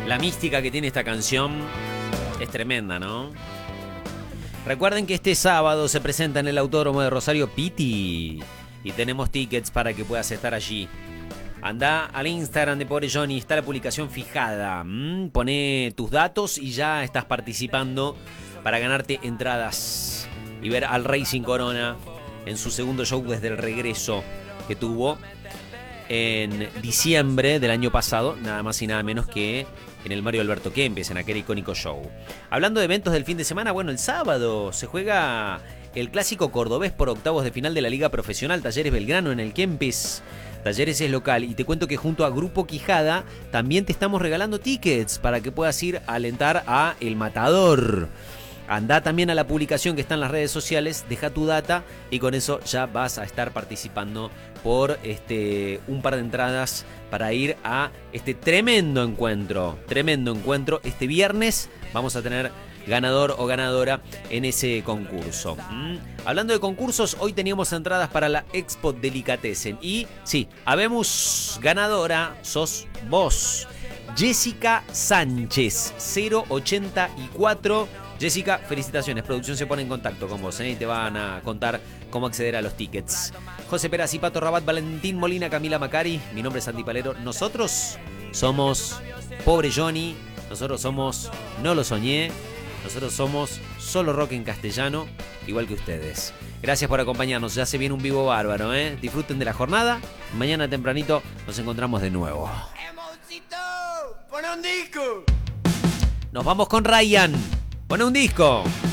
La mística que tiene esta canción es tremenda, ¿no? Recuerden que este sábado se presenta en el Autódromo de Rosario Pitti y tenemos tickets para que puedas estar allí. Anda al Instagram de Pobre Johnny, está la publicación fijada. Poné tus datos y ya estás participando para ganarte entradas y ver al Racing Corona en su segundo show desde el regreso que tuvo en diciembre del año pasado, nada más y nada menos que en el Mario Alberto Kempes, en aquel icónico show. Hablando de eventos del fin de semana, bueno, el sábado se juega el clásico cordobés por octavos de final de la Liga Profesional Talleres Belgrano en el Kempes. Talleres es local y te cuento que junto a Grupo Quijada también te estamos regalando tickets para que puedas ir a alentar a El Matador. Andá también a la publicación que está en las redes sociales, deja tu data y con eso ya vas a estar participando por un par de entradas para ir a este tremendo encuentro. Este viernes vamos a tener ganador o ganadora en ese concurso. Hablando de concursos, hoy teníamos entradas para la Expo Delicatessen. Y sí, habemos ganadora, sos vos. Jessica Sánchez, 084. Jessica, felicitaciones. Producción se pone en contacto con vos y te van a contar cómo acceder a los tickets. José Peraz y Pato Rabat, Valentín Molina, Camila Macari. Mi nombre es Santi Palero. Nosotros somos Pobre Johnny. Nosotros somos No Lo Soñé. Nosotros somos Solo Rock en castellano, igual que ustedes. Gracias por acompañarnos. Ya se viene un vivo bárbaro, ¿eh? Disfruten de la jornada. Mañana tempranito nos encontramos de nuevo. ¡Emoncito! ¡Pon un disco! Nos vamos con Ryan. Pone un disco.